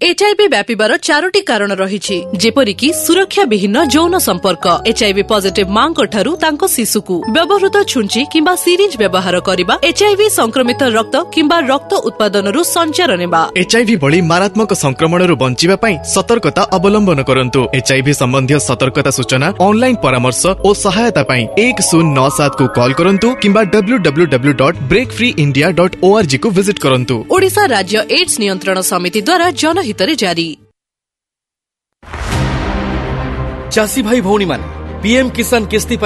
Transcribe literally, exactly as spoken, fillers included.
HIV व्यापिबार Charoti कारण रहिछि जेपरिकि सुरक्षा विहीन यौन संपर्क एचआईवी पॉजिटिव मांको ठारू तांको शिशुकु व्यवहृत छुंची किंबा सिरिंज व्यवहार करिबा एचआईवी संक्रमित रक्त किंबा रक्त उत्पादनरु संचार नेबा एचआईवी भली मारात्मक संक्रमणरु बंचिबा पई सतर्कता अवलंबन करंतु। एचआईवी संबंधी सतर्कता सूचना ऑनलाइन परामर्श और सहायता पई एक शून्य नौ सात को कॉल करंतु किंबा W W W dot break free India dot ORG को विजिट करंतु। ओडिशा राज्य एड्स नियंत्रण समिति द्वारा जनहितरे जारी। चासी भाई भौणी मान पीएम किसान किस्ती